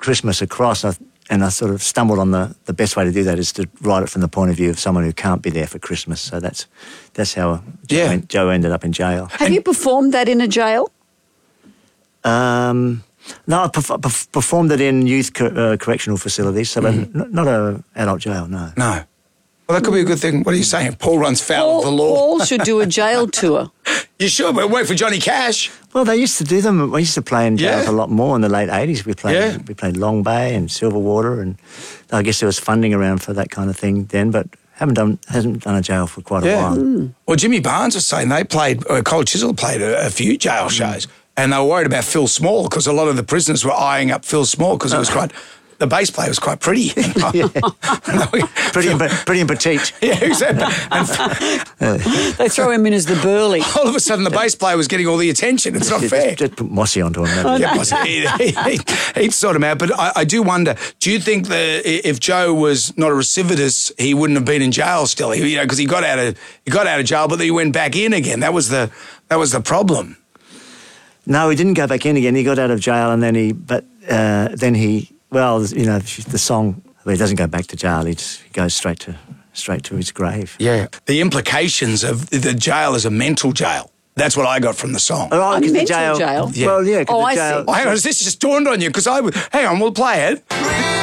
Christmas across, and I sort of stumbled on the best way to do that is to write it from the point of view of someone who can't be there for Christmas. So that's how Joe ended up in jail. Have you performed that in a jail? No, I performed it in youth correctional facilities, so not an adult jail, no. No. Well, that could be a good thing. What are you saying? Paul runs foul of the law. Paul should do a jail tour. You should, but wait for Johnny Cash. Well, they used to do them. We used to play in jails a lot more in the late 80s. We played Long Bay and Silverwater, and I guess there was funding around for that kind of thing then, but hasn't done a jail for quite a while. Well, Jimmy Barnes was saying they played, Cold Chisel played a few jail shows, and they were worried about Phil Small because a lot of the prisoners were eyeing up Phil Small because it was quite... The bass player was quite pretty. Pretty and petite. Yeah, exactly. They throw him in as the burly. All of a sudden, the bass player was getting all the attention. It's not fair. Just put Mossy onto him. He'd sort him out. But I do wonder, do you think that if Joe was not a recidivist, he wouldn't have been in jail still? Because he got out of jail, but then he went back in again. That was the problem. No, he didn't go back in again. He got out of jail, and then he. Well, the song, he doesn't go back to jail. He goes straight to his grave. Yeah. The implications of the jail as a mental jail. That's what I got from the song. Oh, a mental jail. jail? Yeah. Well, yeah. I see. Hang on, this just dawned on you because hang on, we'll play it.